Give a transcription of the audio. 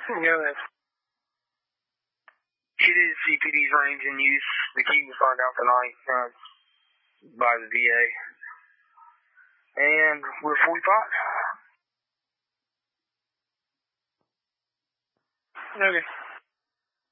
Yeah, it is CPD's range in use. The key was found out tonight by the VA. And we're 45. Okay.